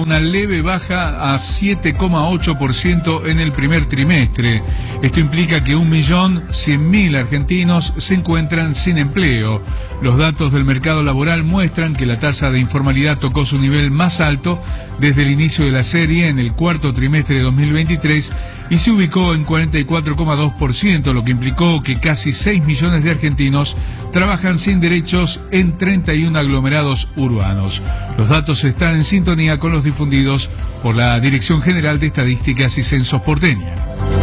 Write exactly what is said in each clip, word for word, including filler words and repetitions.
una leve baja a siete coma ocho por ciento en el primer trimestre. Esto implica que un millón cien mil argentinos se encuentran sin empleo. Los datos del mercado laboral muestran que la tasa de informalidad tocó su nivel más alto desde el inicio de la serie en el cuarto trimestre de dos mil veintitrés y se ubicó en cuarenta y cuatro coma dos por ciento, lo que implicó que casi seis millones de argentinos trabajan sin derechos en treinta y uno aglomerados urbanos. Los datos están en sintonía con los difundidos por la Dirección General de Estadísticas y Censos porteña.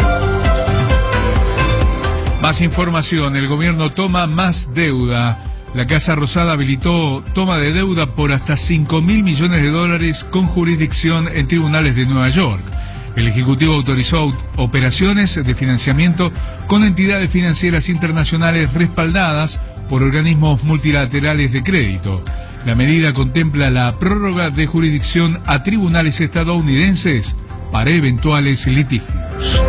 Más información, el gobierno toma más deuda. La Casa Rosada habilitó toma de deuda por hasta cinco mil millones de dólares con jurisdicción en tribunales de Nueva York. El Ejecutivo autorizó operaciones de financiamiento con entidades financieras internacionales respaldadas por organismos multilaterales de crédito. La medida contempla la prórroga de jurisdicción a tribunales estadounidenses para eventuales litigios.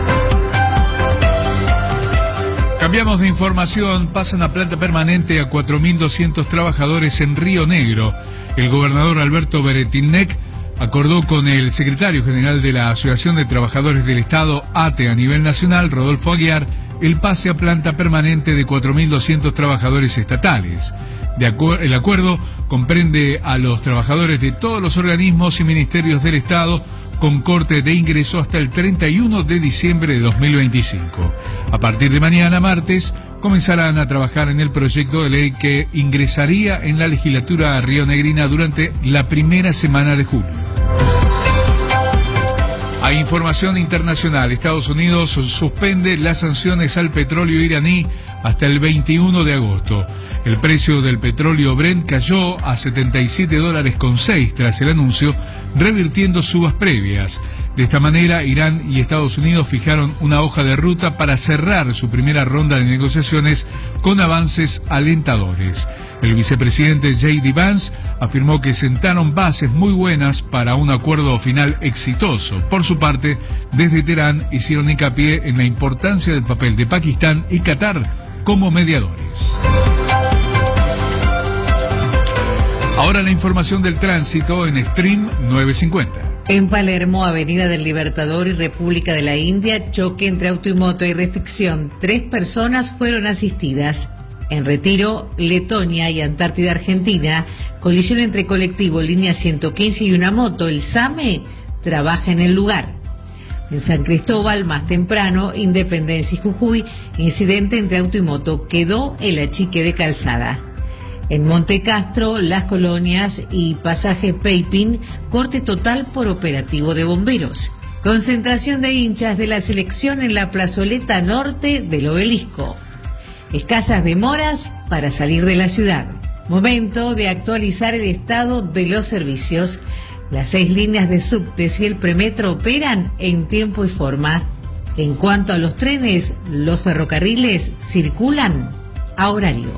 Cambiamos de información, pasan a planta permanente a cuatro mil doscientos trabajadores en Río Negro. El gobernador Alberto Beretilnec acordó con el secretario general de la Asociación de Trabajadores del Estado, A T E, a nivel nacional, Rodolfo Aguiar, el pase a planta permanente de cuatro mil doscientos trabajadores estatales. De acu- el acuerdo comprende a los trabajadores de todos los organismos y ministerios del Estado con corte de ingreso hasta el treinta y uno de diciembre de dos mil veinticinco. A partir de mañana, martes, comenzarán a trabajar en el proyecto de ley que ingresaría en la legislatura rionegrina durante la primera semana de julio. Hay información internacional. Estados Unidos suspende las sanciones al petróleo iraní hasta el veintiuno de agosto. El precio del petróleo Brent cayó a setenta y siete dólares con seis tras el anuncio, revirtiendo subas previas. De esta manera, Irán y Estados Unidos fijaron una hoja de ruta para cerrar su primera ronda de negociaciones con avances alentadores. El vicepresidente J D Vance afirmó que sentaron bases muy buenas para un acuerdo final exitoso. Por su parte, desde Teherán hicieron hincapié en la importancia del papel de Pakistán y Qatar como mediadores. Ahora la información del tránsito en Stream novecientos cincuenta. En Palermo, Avenida del Libertador y República de la India, choque entre auto y moto y restricción. Tres personas fueron asistidas. En Retiro, Letonia y Antártida Argentina, colisión entre colectivo Línea ciento quince y una moto. El SAME trabaja en el lugar. En San Cristóbal, más temprano, Independencia y Jujuy, incidente entre auto y moto, quedó el achique de calzada. En Monte Castro, Las Colonias y Pasaje Peipín, corte total por operativo de bomberos. Concentración de hinchas de la selección en la plazoleta norte del Obelisco. Escasas demoras para salir de la ciudad. Momento de actualizar el estado de los servicios. Las seis líneas de subtes y el premetro operan en tiempo y forma. En cuanto a los trenes, los ferrocarriles circulan a horario.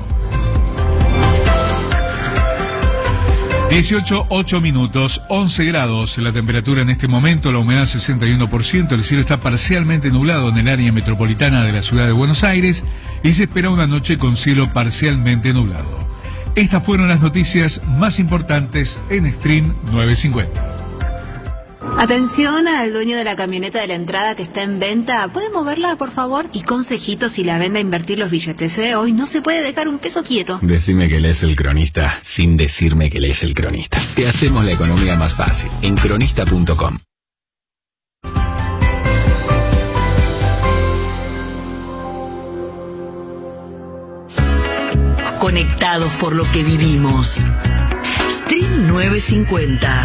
dieciocho, ocho minutos, once grados la temperatura en este momento, la humedad sesenta y uno por ciento, el cielo está parcialmente nublado en el área metropolitana de la ciudad de Buenos Aires y se espera una noche con cielo parcialmente nublado. Estas fueron las noticias más importantes en Stream novecientos cincuenta. Atención al dueño de la camioneta de la entrada que está en venta. ¿Puede moverla, por favor? Y consejito si la vende a invertir los billetes, ¿eh? Hoy no se puede dejar un peso quieto. Decime que lees El Cronista sin decirme que lees El Cronista. Te hacemos la economía más fácil en cronista punto com. Conectados por lo que vivimos. Stream novecientos cincuenta.